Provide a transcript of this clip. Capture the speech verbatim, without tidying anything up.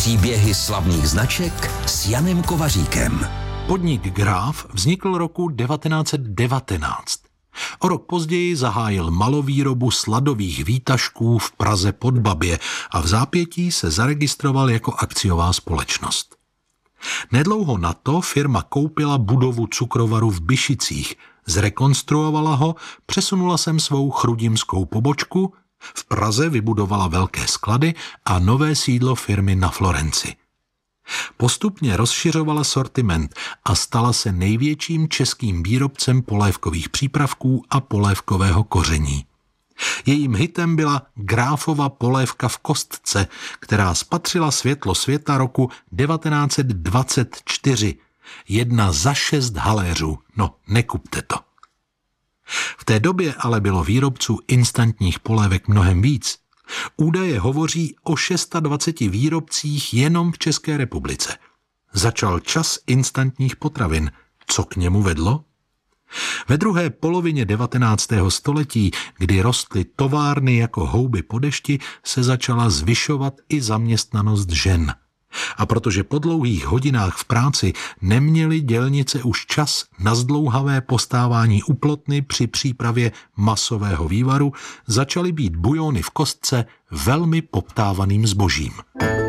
Příběhy slavných značek s Janem Kovaříkem. Podnik Graf vznikl roku devatenáct set devatenáct. O rok později zahájil malovýrobu sladových výtažků v Praze pod Babě a v zápětí se zaregistroval jako akciová společnost. Nedlouho na to firma koupila budovu cukrovaru v Byšicích, zrekonstruovala ho, přesunula sem svou chrudimskou pobočku, v Praze vybudovala velké sklady a nové sídlo firmy na Florenci. Postupně rozšiřovala sortiment a stala se největším českým výrobcem polévkových přípravků a polévkového koření. Jejím hitem byla Grafova polévka v kostce, která spatřila světlo světa roku devatenáct set dvacet čtyři. Jedna za šest haléřů. No, nekupte to. V té době ale bylo výrobců instantních polévek mnohem víc. Údaje hovoří o dvaceti šesti výrobcích jenom v České republice. Začal čas instantních potravin. Co k němu vedlo? Ve druhé polovině devatenáctého století, kdy rostly továrny jako houby po dešti, se začala zvyšovat i zaměstnanost žen. A protože po dlouhých hodinách v práci neměly dělnice už čas na zdlouhavé postávání u plotny při přípravě masového vývaru, začaly být bujony v kostce velmi poptávaným zbožím.